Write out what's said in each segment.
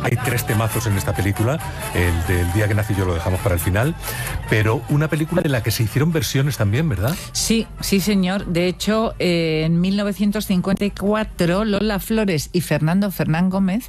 Hay 3 temazos en esta película. El del día que nací yo lo dejamos para el final. Pero una película de la que se hicieron versiones también, ¿verdad? Sí, sí, señor. De hecho, en 1954, Lola Flores y Fernando Fernán Gómez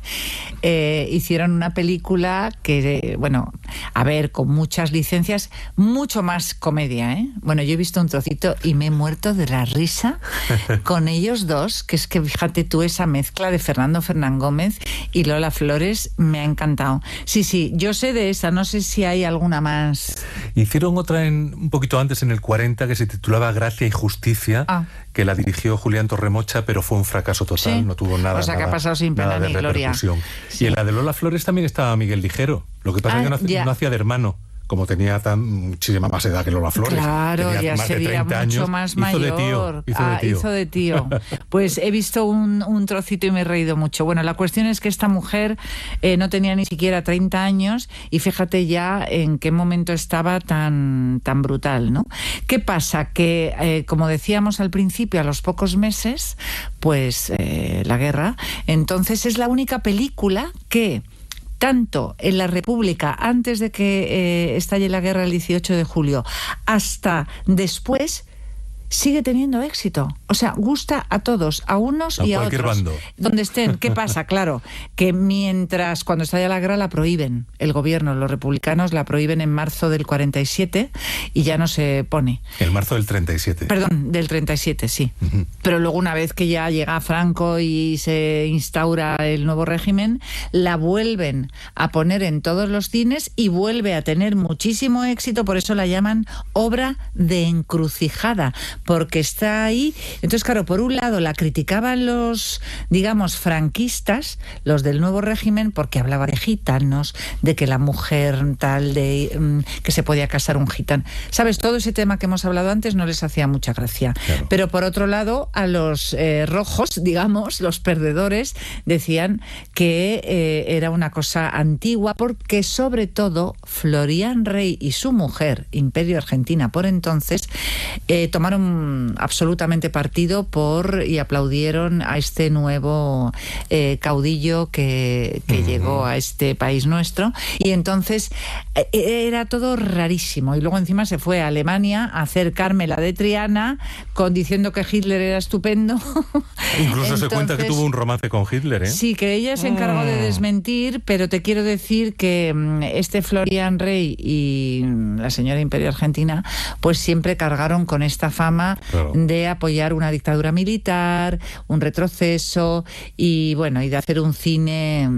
hicieron una película que, bueno, a ver, con muchas licencias, mucho más comedia, ¿eh? Bueno, yo he visto un trocito y me he muerto de la risa con ellos dos, que es que fíjate tú, esa mezcla de Fernando Fernán Gómez y Lola Flores me ha encantado. Sí, sí, yo sé de esa, no sé si hay alguna más. Hicieron otra un poquito antes, en el 40, que se titulaba Gracia y Justicia, que la dirigió Julián Torremocha, pero fue un fracaso total, ¿sí? No tuvo nada. O sea, que ha pasado sin pena ni gloria. Sí. Sí. Y en la de Lola Flores también estaba Miguel Ligero. Lo que pasa es que no hacía de hermano. Como tenía muchísima más edad que Lola Flores. Claro, tenía ya más sería de 30 mucho años, más hizo mayor. Hizo de tío. Pues he visto un trocito y me he reído mucho. Bueno, la cuestión es que esta mujer no tenía ni siquiera 30 años y fíjate ya en qué momento estaba tan brutal, ¿no? ¿Qué pasa? Que, como decíamos al principio, a los pocos meses, pues la guerra. Entonces es la única película que, tanto en la República, antes de que estalle la guerra el 18 de julio, hasta después, sigue teniendo éxito. O sea, gusta a todos, a unos y a otros. Bando. Donde estén. ¿Qué pasa? Claro, que cuando estalla la guerra la prohíben. El gobierno, los republicanos la prohíben en marzo del 47 y ya no se pone. En marzo del 37. Perdón, del 37, sí. Uh-huh. Pero luego, una vez que ya llega Franco y se instaura el nuevo régimen, la vuelven a poner en todos los cines y vuelve a tener muchísimo éxito. Por eso la llaman obra de encrucijada, porque está ahí. Entonces, claro, por un lado la criticaban los, digamos, franquistas, los del nuevo régimen, porque hablaba de gitanos, de que la mujer tal, de que se podía casar un gitano. ¿Sabes? Todo ese tema que hemos hablado antes no les hacía mucha gracia. Claro. Pero por otro lado, a los rojos, digamos, los perdedores, decían que era una cosa antigua, porque sobre todo Florian Rey y su mujer, Imperio Argentina por entonces, tomaron absolutamente partido y aplaudieron a este nuevo caudillo que llegó a este país nuestro, y entonces era todo rarísimo. Y luego encima se fue a Alemania a hacer Carmela de Triana, diciendo que Hitler era estupendo. Incluso entonces, se cuenta que tuvo un romance con Hitler, ¿eh? Sí, que ella se encargó de desmentir, pero te quiero decir que este Florian Rey y la señora Imperio Argentina pues siempre cargaron con esta fama, claro, de apoyar una dictadura militar, un retroceso y bueno, y de hacer un cine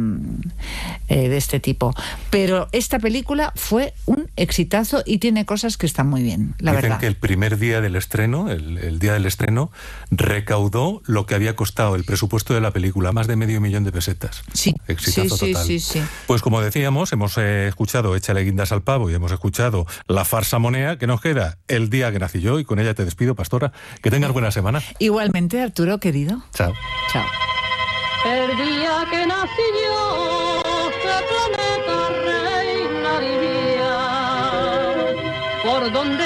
de este tipo. Pero esta película fue un exitazo y tiene cosas que están muy bien, la verdad. Dicen que el primer día del estreno, el día del estreno, recaudó lo que había costado el presupuesto de la película, más de $500,000 de pesetas. Sí, exitazo total. Sí. Pues como decíamos, hemos escuchado Échale guindas al pavo y hemos escuchado La farsa monea, que nos queda El día que nací yo, y con ella te despido, Pastora. Que tengas buena semana. Igualmente, Arturo, querido. Chao. Chao. El día que nací yo, se